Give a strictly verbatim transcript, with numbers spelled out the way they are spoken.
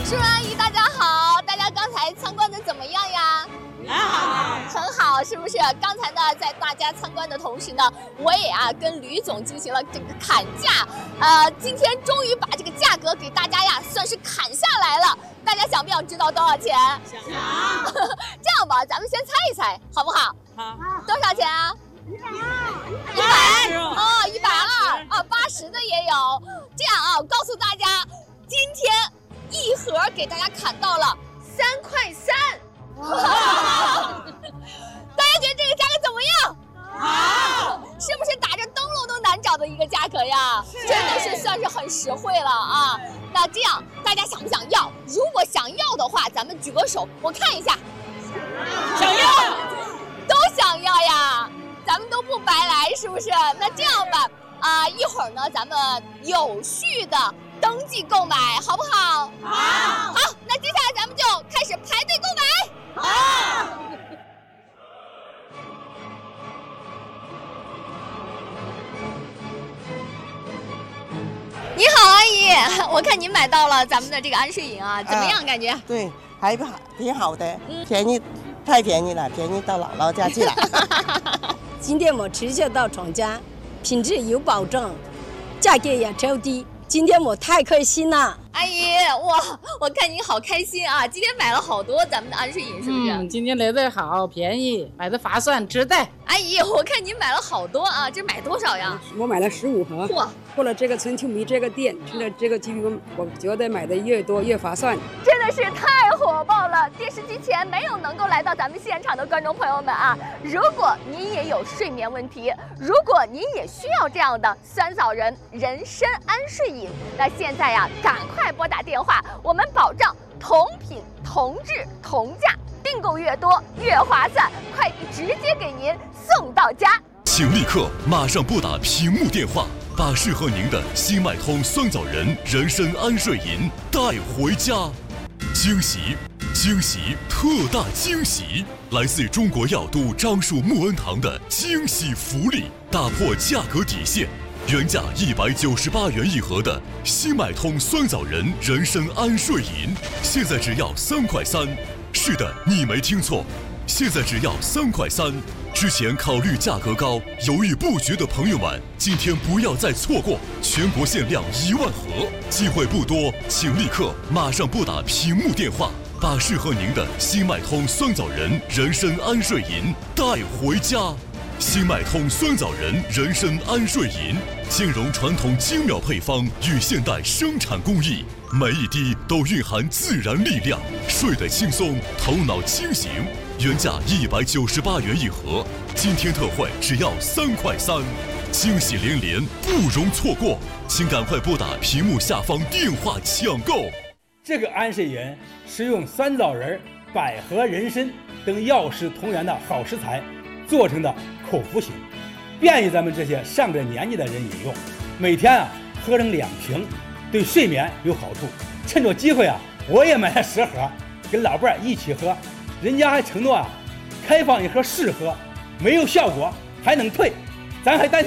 叔叔阿姨大家好，大家刚才参观的怎么样呀？啊，很好，是不是？刚才呢，在大家参观的同时呢，我也啊跟吕总进行了这个砍价，呃，今天终于把这个价格给大家呀算是砍下来了。大家想不想知道多少钱？想。这样吧，咱们先猜一猜，好不好？好。多少钱啊？一百二。一百哦，一百二啊，八十的也有。这样啊，我告诉大家，今天一盒给大家砍到了三块三。大家觉得这个价格怎么样？好，是不是打着灯笼都难找的一个价格呀？真的是算是很实惠了啊！那这样大家想不想要？如果想要的话，咱们举个手，我看一下。想要，都想要呀！咱们都不白来，是不是？那这样吧，啊、呃，一会儿呢，咱们有序的登记购买，好不好？好。好，那接下来咱们就开始排队购买。好。你好，阿姨，我看您买到了咱们的这个安睡饮啊，怎么样？感觉？ 对，还不好，挺好的，便宜，太便宜了，便宜到姥姥家去了。 今天我直接到厂家，品质有保证，价格也超低。今天我太开心了， 阿姨，哇，我看您好开心啊！今天买了好多咱们的安睡饮，是不是？ 嗯，今天来的好便宜，买的划算，值得。 阿姨，我看您买了好多啊，这买多少呀？ 我买了十五盒。嚯！过了这个村就没这个店，去了这个地方，我觉得买的越多越划算。 真的是太火爆了！电视机前没有能够来到咱们现场的观众朋友们啊，如果您也有睡眠问题，如果您也需要这样的酸枣仁人参安睡饮，那现在呀，赶快拨打电话，我们保障同品同质同价，订购越多越划算，快递直接给您送到家。 请立刻马上拨打屏幕电话，把适合您的新脉通酸枣仁人参安睡饮带回家。惊喜惊喜特大惊喜，来自中国药都樟树木恩堂的惊喜福利，打破价格底线，原价一百九十八元一盒的新脉通酸枣仁人参安睡饮，现在只要三块三。是的，你没听错，现在只要三块三。之前考虑价格高，犹豫不决的朋友们，今天不要再错过，全国限量一万盒，机会不多，请立刻马上拨打屏幕电话，把适合您的新脉通酸枣仁人参安睡饮带回家。新脉通酸枣仁人参安睡饮兼容传统精妙配方与现代生产工艺，每一滴都蕴含自然力量，睡得轻松，头脑清醒。原价一百九十八元一盒，今天特惠只要三块三，惊喜连连，不容错过，请赶快拨打屏幕下方电话抢购。 这个安睡饮是用酸枣仁、百合、人参等药食同源的好食材做成的口服型，便于咱们这些上了年纪的人饮用。每天啊喝上两瓶，对睡眠有好处。趁着机会啊，我也买了十盒，跟老伴儿一起喝。人家还承诺啊，开放一盒试喝，没有效果还能退，咱还担心。